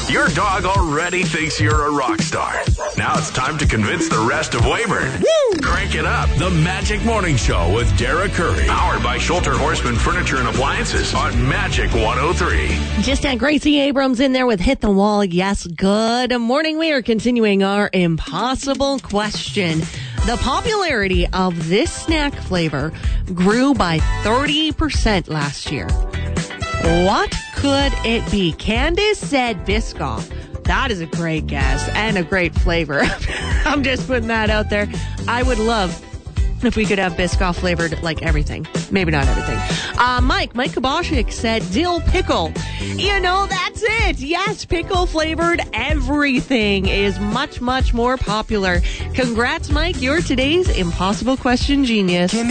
Your dog already thinks you're a rock star. Now it's time to convince the rest of Weyburn. Woo! Crank it up. The Magic Morning Show with Dara Curry. Powered by Schulter Horseman Furniture and Appliances on Magic 103. Just had Gracie Abrams in there with Hit the Wall. Yes, good morning. We are continuing our impossible question. The popularity of this snack flavor grew by 30% last year. What could it be? Candace said Biscoff. That is a great guess and a great flavor. I'm just putting that out there. I would love if we could have Biscoff flavored like everything. Maybe not everything. Mike Kabashik said dill pickle. You know, that's it. Yes, pickle flavored everything is much, much more popular. Congrats, Mike. You're today's impossible question genius.